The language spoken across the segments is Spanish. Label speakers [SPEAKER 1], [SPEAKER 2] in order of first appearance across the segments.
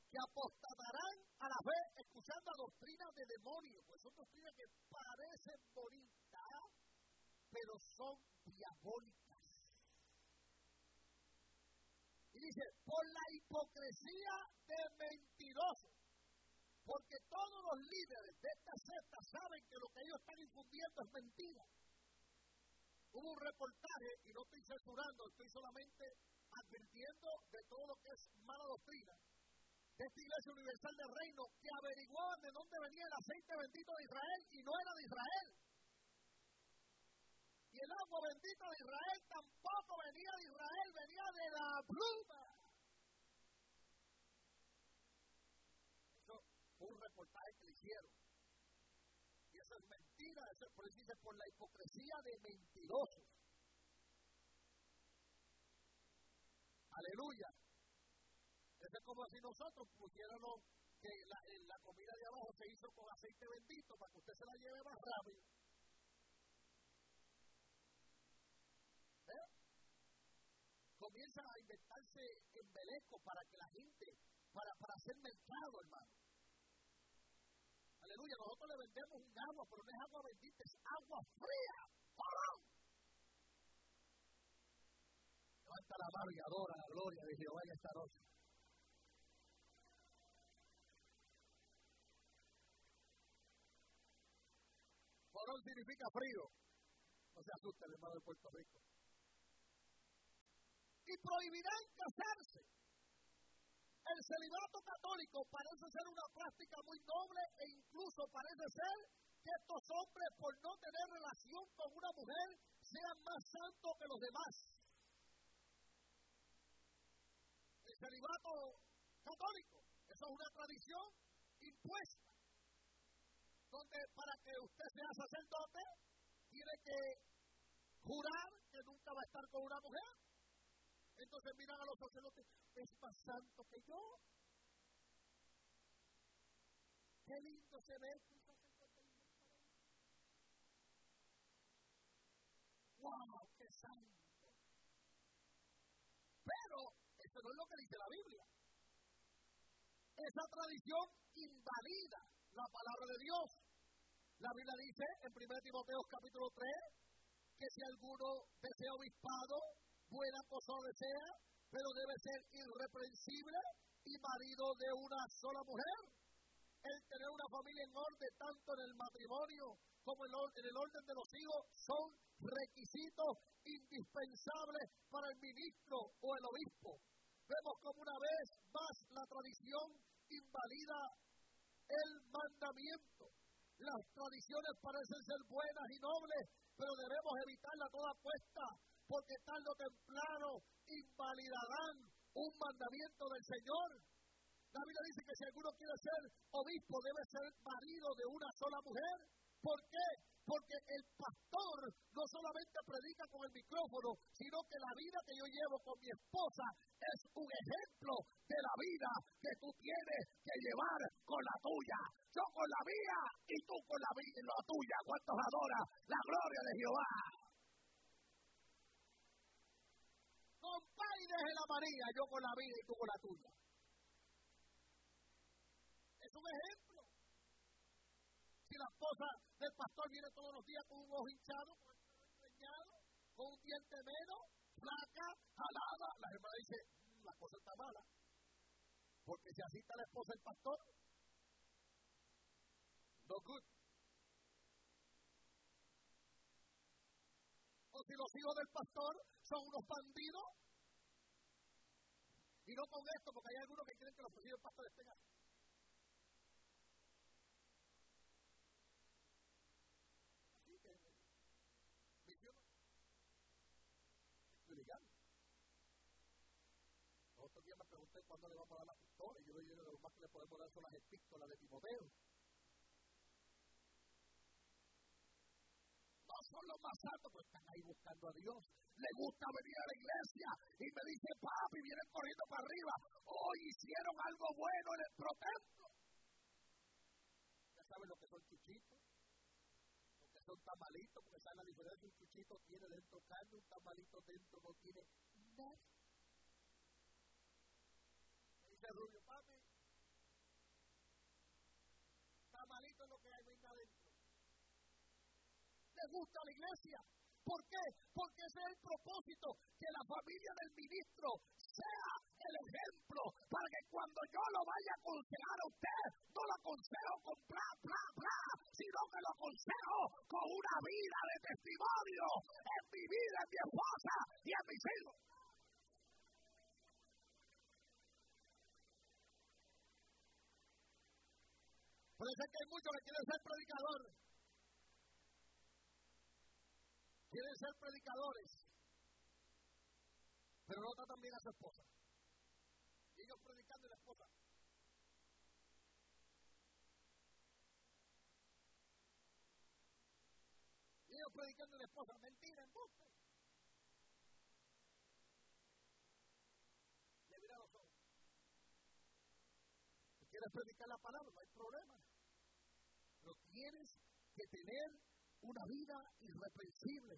[SPEAKER 1] que apostatarán a la fe escuchando a doctrinas de demonios, pues son doctrinas que parecen bonitas, pero son diabólicas. Y dice, por la hipocresía de mentirosos, porque todos los líderes de esta secta saben que lo que ellos están infundiendo es mentira. Hubo un reportaje, y no estoy censurando, estoy solamente advirtiendo de todo lo que es mala doctrina, de esta Iglesia Universal del Reino, que averiguaban de dónde venía el aceite bendito de Israel, y no era de Israel. Y el agua bendita de Israel tampoco venía de Israel, venía de la pluma. Eso fue un reportaje que le hicieron. Y eso es mentira, eso es por eso dice, por la hipocresía de mentirosos. Aleluya. Eso es como si nosotros pusiéramos que la comida de abajo se hizo con aceite bendito para que usted se la lleve más rápido. Comienzan a inventarse embelezos para que la gente, para hacer mercado, hermano. Aleluya, nosotros le vendemos un agua, pero no es agua bendita, es agua fría. ¡Parón! Levanta la mano y adora la gloria de Jehová en esta noche. Porón significa frío. No se asusten, hermano de Puerto Rico. Y prohibirán casarse. El celibato católico parece ser una práctica muy noble e incluso parece ser que estos hombres, por no tener relación con una mujer, sean más santos que los demás. El celibato católico, eso es una tradición impuesta, donde para que usted sea sacerdote, tiene que jurar que nunca va a estar con una mujer. Entonces miran a los sacerdotes, es más santo que yo. Qué lindo se ve un sacerdote. ¡Wow! ¡Qué santo! Pero eso no es lo que dice la Biblia. Esa tradición invalida la palabra de Dios. La Biblia dice en 1 Timoteo capítulo 3 que si alguno desea obispado, buena cosa desea, pero debe ser irreprensible y marido de una sola mujer. El tener una familia en orden, tanto en el matrimonio como en el orden de los hijos, son requisitos indispensables para el ministro o el obispo. Vemos como una vez más la tradición invalida el mandamiento. Las tradiciones parecen ser buenas y nobles, pero debemos evitarla a toda costa, porque tarde o temprano invalidarán un mandamiento del Señor. La Biblia dice que si alguno quiere ser obispo, debe ser marido de una sola mujer. ¿Por qué? Porque el pastor no solamente predica con el micrófono, sino que la vida que yo llevo con mi esposa es un ejemplo de la vida que tú tienes que llevar con la tuya. Yo con la mía y tú con la tuya. ¿Cuántos adoran la gloria de Jehová? Compa y deje la María, yo con la mía y tú con la tuya. Es un ejemplo. Si la esposa del pastor viene todos los días con un ojo hinchado, con el pelo enreñado, con un diente menos, flaca, jalada, la hermana dice, la cosa está mala. Porque si así está la esposa del pastor, no good. O si los hijos del pastor son unos bandidos, y no con esto, porque hay algunos que quieren que los hijos del pastor estén así. Otro día me pregunté cuándo le vamos a dar la pistola, y yo le dije lo más que le podemos dar son las epístolas de Timoteo. No son los más altos, pero están ahí buscando a Dios. Le gusta venir a la iglesia y me dice, papi, vienen corriendo para arriba. Hoy hicieron algo bueno en el protemplo. Ya saben lo que son chuchitos, lo que son tamalitos, porque saben la diferencia. Un chuchito tiene dentro carne, un tamalito dentro no tiene nada. Me dice Rubio, papi, le gusta a la iglesia. ¿Por qué? Porque ese es el propósito, que la familia del ministro sea el ejemplo, para que cuando yo lo vaya a aconsejar a usted, no lo aconsejo con bla, bla, bla, sino que lo aconsejo con una vida de testimonio en mi vida, en mi esposa y en mis hijos. Puede ser que hay muchos que quieren ser predicadores. Quieren ser predicadores, pero no tratan bien a su esposa. Y ellos predicando y la esposa. Y ellos predicando y la esposa. Mentira, embuste. Le mira a los ojos. Si quieres predicar la palabra, no hay problema. Pero tienes que tener una vida irreprensible.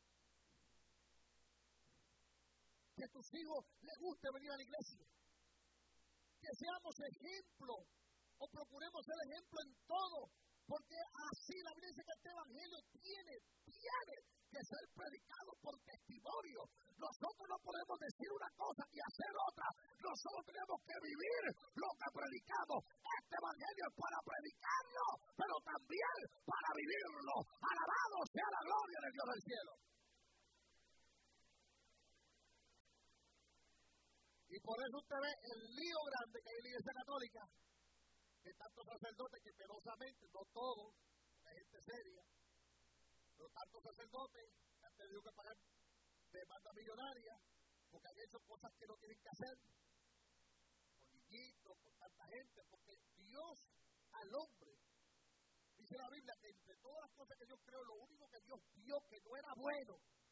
[SPEAKER 1] Que a tus hijos les guste venir a la iglesia. Que seamos ejemplo, o procuremos ser ejemplo en todo, porque así la Biblia dice que este evangelio tiene que ser predicado por testimonio. Nosotros no podemos decir una cosa y hacer otra. Nosotros tenemos que vivir lo que predicamos. Este evangelio es para predicarlo, pero también para vivirlo. Alabado sea la gloria del Dios del cielo. Y por eso usted ve el lío grande que hay en la Iglesia Católica, que tantos sacerdotes que penosamente, no todos, hay gente seria, pero tantos sacerdotes que han tenido que pagar demanda millonaria, porque han hecho cosas que no tienen que hacer, con niñitos, con tanta gente, porque Dios al hombre, dice la Biblia, que entre todas las cosas que Dios creó, lo único que Dios vio que no era bueno,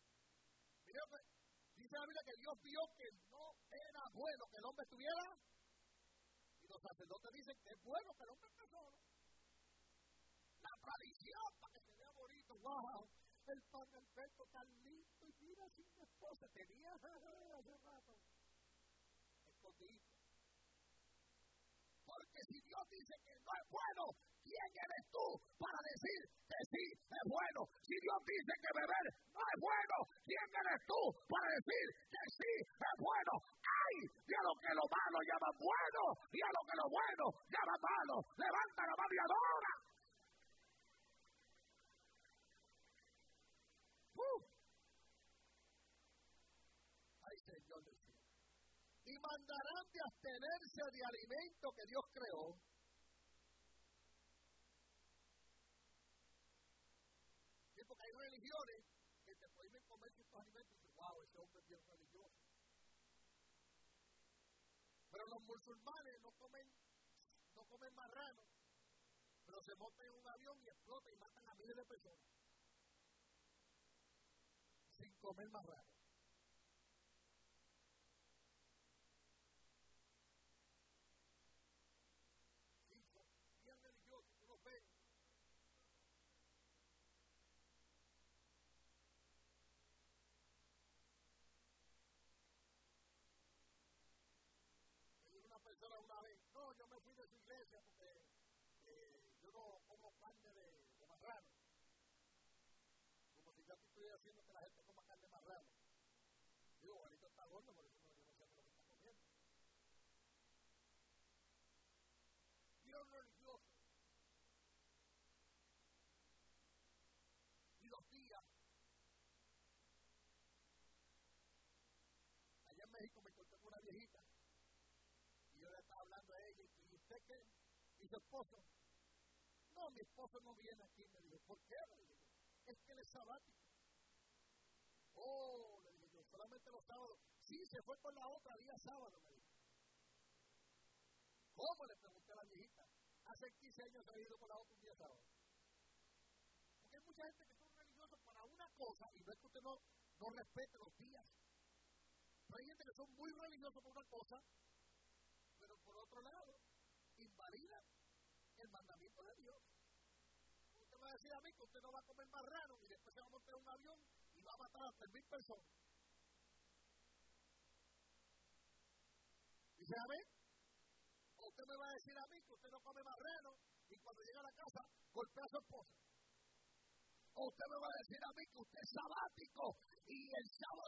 [SPEAKER 1] dice la Biblia que Dios vio que no era bueno que el hombre estuviera, y los sacerdotes dicen que es bueno que el hombre esté solo. La tradición para que se vea bonito, wow, el Padre Alberto tan lindo y mira sin esposa, tenía hace rato, escondido. Porque si Dios dice que no es bueno, ¿quién eres tú para decir que sí es bueno? Si Dios dice que beber no es bueno, ¿quién eres tú para decir que sí es bueno? ¡Ay! Y a lo que lo malo llaman bueno, y a lo que lo bueno llaman malo. Levanta la mano y adora. ¡Ay, Señor del cielo! Y mandarán de abstenerse de alimento que Dios creó. Sí, porque hay religiones que te pueden comer ciertos alimentos y dicen, wow, ese hombre es bien religioso. Pero los musulmanes no comen marrano, pero se montan en un avión y explotan y matan a miles de personas sin comer marrano. Una vez, no, yo me fui de su iglesia porque yo no como carne de marrano. Como si yo estuviera haciendo que la gente coma carne de marrano. Digo, Juanito está gordo, por eso yo no sé qué es lo que está comiendo. Dios religioso. Y los días. Allá en México me encontré con una viejita. Yo le estaba hablando a ella, ¿y usted qué? ¿Y su esposo? No, mi esposo no viene aquí, me dijo. ¿Por qué? Le digo, es que él es sabático. Oh, le digo yo, solamente los sábados. Sí, se fue con la otra día sábado, me dijo. ¿Cómo? Le pregunté a la viejita. Hace 15 años se ha ido con la otra un día sábado. Porque hay mucha gente que son religiosos para una cosa, y no es que usted no respete los días. Pero hay gente que son muy religiosos por una cosa, pero por otro lado, invalida el mandamiento de Dios. Usted va a decir a mí que usted no va a comer marrano y después se va a montar en un avión y va a matar a 3,000 personas. ¿Dice a mí? O usted me va a decir a mí que usted no come marrano y cuando llega a la casa golpea a su esposa. O usted me va a decir a mí que usted es sabático y el sábado